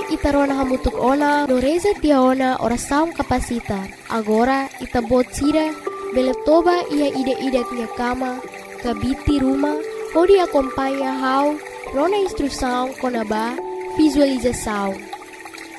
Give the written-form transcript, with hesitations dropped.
itarona hamutuk ona no reza tiaona ora saung kapasita. Agora itabot sida beletoba ia ide-ide tia kama kabiti rumah hodi acompanha hau rona instrução konaba visualização.